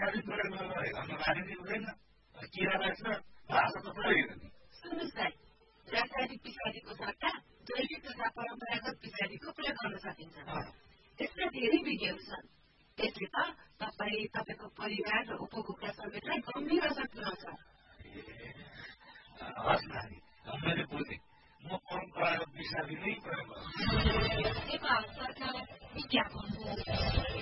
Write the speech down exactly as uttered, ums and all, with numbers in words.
रासायनिक प्रयोग नगरे घरमा बाँधिने हुँदैन किरा लाग्छ भाषा त प्रयोग गर्ने सुन्नुहोस् भाइ रासायनिक पछाडिको सट्टा जैविक तथा परम्परागत पछाडिको प्रयोग गर्न सकिन्छ त्यसका धेरै विधिहरू छन् त्यसले त तपाईँ तपाईँको परिवार र उपभोक्ता समेतलाई गम्भीर असर पुर्याउँछ हस् नानी मैले बुझेँ म परम्परागत विषादी नै प्रयोग गर्छु नेपाल सरकार विज्ञापन